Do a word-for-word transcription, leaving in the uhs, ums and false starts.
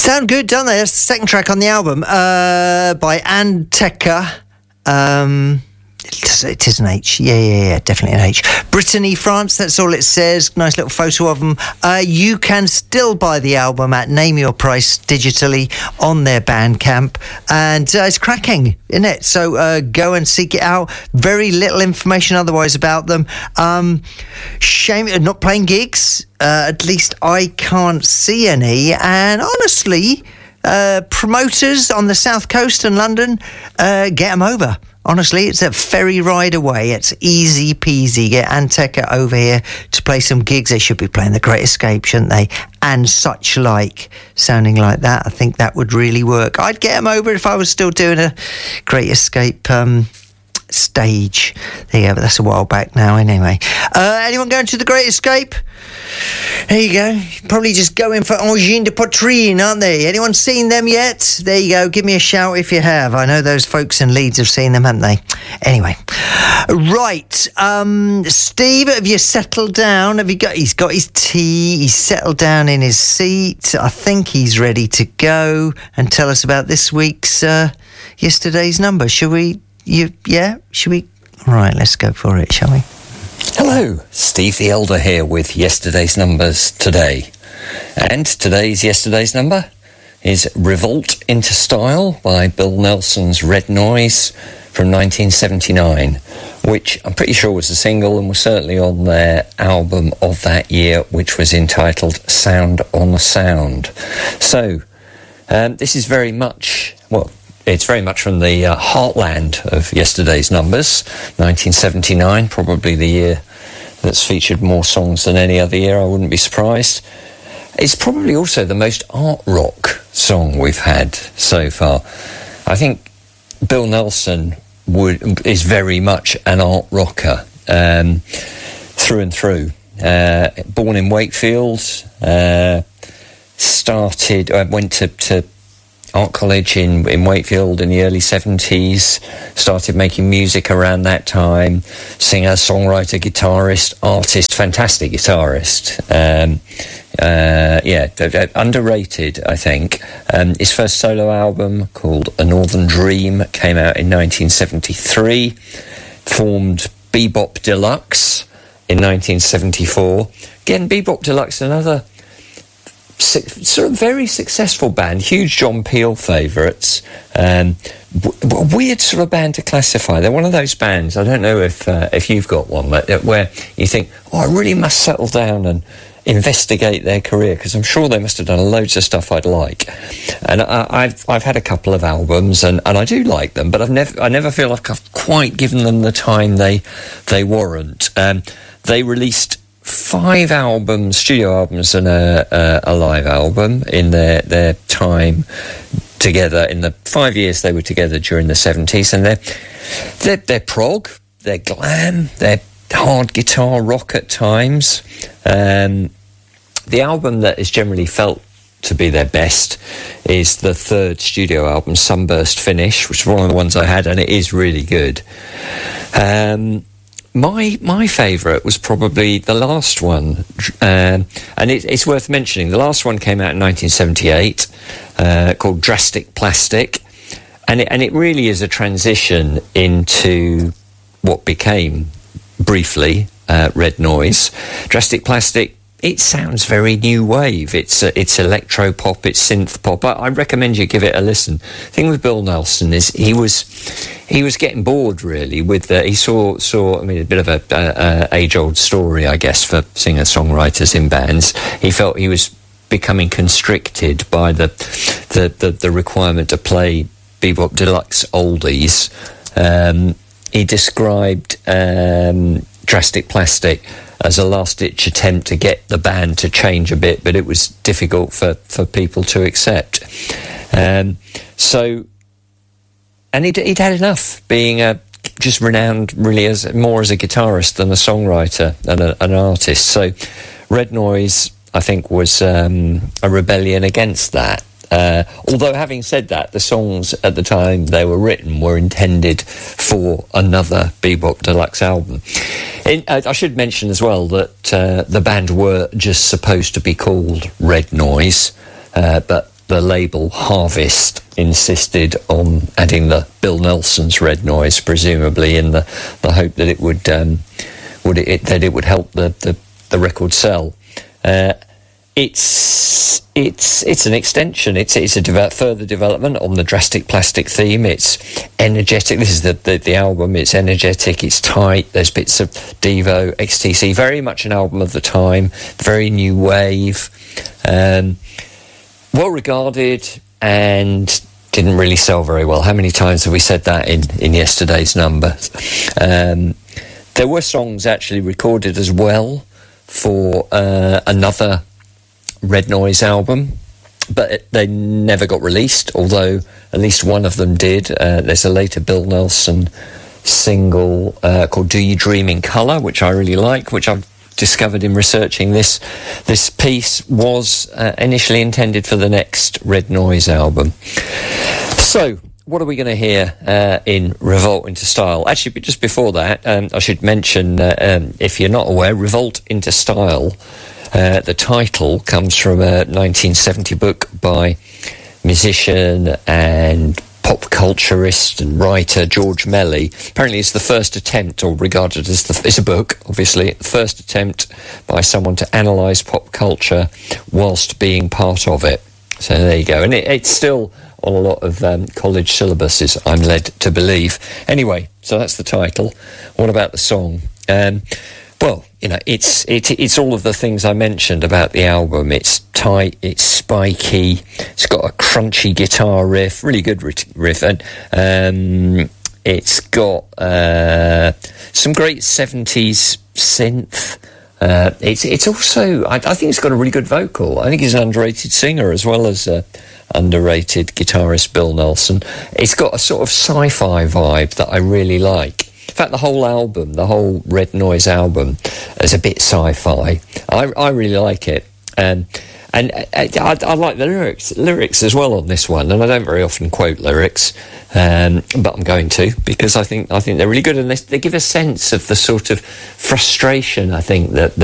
Sound good, don't they? That's the second track on the album uh, by Anteka. Um, it is an H. Yeah, yeah, yeah, definitely an H. Brittany, France, that's all it says. Nice little photo of them. Uh, you can still buy the album at Name Your Price digitally on their Bandcamp. And uh, it's cracking, isn't it? So uh, go and seek it out. Very little information otherwise about them. Um, shame they're not playing gigs. Uh, at least I can't see any. And honestly, uh, promoters on the South Coast and London, uh, get them over. Honestly, it's a ferry ride away. It's easy peasy. Get Anteka over here to play some gigs. They should be playing The Great Escape, shouldn't they? And such like. Sounding like that, I think that would really work. I'd get them over if I was still doing a Great Escape um, stage. There you go, but that's a while back now anyway. Uh, anyone going to The Great Escape? There you go. Probably just going for Angine de Poitrine, aren't they? Anyone seen them yet? There you go. Give me a shout if you have. I know those folks in Leeds have seen them, haven't they? Anyway. Right. Um, Steve, have you settled down? Have you got... He's got his tea. He's settled down in his seat. I think he's ready to go and tell us about this week's... Uh, yesterday's number. Shall we... You, yeah? Shall we... All right, let's go for it, shall we? Hello, Steve the Elder here with yesterday's numbers today. And today's yesterday's number is Revolt into Style by Bill Nelson's Red Noise from nineteen seventy-nine, which I'm pretty sure was a single and was certainly on their album of that year, which was entitled Sound on the Sound. So, um, this is very much, well, it's very much from the uh, heartland of yesterday's numbers, nineteen seventy-nine, probably the year that's featured more songs than any other year, I wouldn't be surprised. It's probably also the most art rock song we've had so far. I think Bill Nelson would is very much an art rocker um, through and through. Uh, born in Wakefield, uh, started, uh, went to... to art college in, in Wakefield in the early seventies, started making music around that time, singer, songwriter, guitarist, artist, fantastic guitarist. Um, uh, yeah, underrated, I think. Um, his first solo album, called A Northern Dream, came out in nineteen seventy-three, formed Bebop Deluxe in nineteen seventy-four. Again, Bebop Deluxe, another sort of very successful band, huge John Peel favourites. Um, w- weird sort of band to classify. They're one of those bands, I don't know if uh, if you've got one, but where you think, oh, I really must settle down and investigate their career, because I'm sure they must have done loads of stuff I'd like. And I, I've I've had a couple of albums, and, and I do like them, but I've never I never feel like I've quite given them the time they they warrant. Um, they released five albums, studio albums, and a, a, a live album in their, their time together. In the five years they were together during the seventies, and they're, they're, they're prog, they're glam, they're hard guitar rock at times. Um, the album that is generally felt to be their best is the third studio album, Sunburst Finish, which is one of the ones I had, and it is really good. Um... My my favourite was probably the last one, um, and it, it's worth mentioning. The last one came out in nineteen seventy-eight, uh, called Drastic Plastic, and it, and it really is a transition into what became, briefly, uh, Red Noise. Drastic Plastic, it sounds very new wave. It's uh, it's electro pop, it's synth pop. I, I recommend you give it a listen. The thing with Bill Nelson is he was he was getting bored really with the, he saw saw I mean a bit of a, a, a age old story, I guess, for singer songwriters in bands. He felt he was becoming constricted by the the the, the requirement to play Bebop Deluxe oldies. Um, he described um, Drastic Plastic as a last-ditch attempt to get the band to change a bit, but it was difficult for, for people to accept. Um, so, and he'd, he'd had enough being a, just renowned really as more as a guitarist than a songwriter and a, an artist. So, Red Noise, I think, was um, a rebellion against that. Uh, although, having said that, the songs at the time they were written were intended for another Bebop Deluxe album. In, uh, I should mention as well that uh, the band were just supposed to be called Red Noise, uh, but the label Harvest insisted on adding the Bill Nelson's Red Noise, presumably in the, the hope that it would um, would it, that it would help the the, the record sell. Uh, it's it's it's an extension. It's it's a de- further development on the Drastic Plastic theme. It's energetic. This is the, the the album. It's energetic. It's tight. There's bits of Devo, X T C. Very much an album of the time. Very new wave. Um, well regarded, and didn't really sell very well. How many times have we said that in in yesterday's number? Um, there were songs actually recorded as well for uh, another Red Noise album, but they never got released, although at least one of them did. Uh, there's a later Bill Nelson single uh, called Do You Dream in Colour, which I really like, which I've discovered in researching this. This piece was uh, initially intended for the next Red Noise album. So, what are we going to hear uh, in Revolt into Style? Actually, but just before that, um, I should mention, uh, um, if you're not aware, Revolt into Style, uh, the title comes from a nineteen seventy book by musician and pop culturist and writer George Melly. Apparently it's the first attempt, or regarded as the, it's a book, obviously, the first attempt by someone to analyse pop culture whilst being part of it. So there you go. And it, it's still on a lot of um, college syllabuses, I'm led to believe. Anyway, so that's the title. What about the song? Um, well, you know, it's it, it's all of the things I mentioned about the album. It's tight, it's spiky, it's got a crunchy guitar riff, really good riff, and um, it's got uh, some great seventies synth. Uh, it's it's also, I, I think it's got a really good vocal. I think he's an underrated singer as well as a underrated guitarist, Bill Nelson. It's got a sort of sci-fi vibe that I really like. In fact, the whole album, the whole Red Noise album, is a bit sci-fi. I, I really like it. Um, and I, I, I like the lyrics lyrics as well on this one, and I don't very often quote lyrics, um, but I'm going to, because I think I think they're really good, and they, they give a sense of the sort of frustration, I think, that, that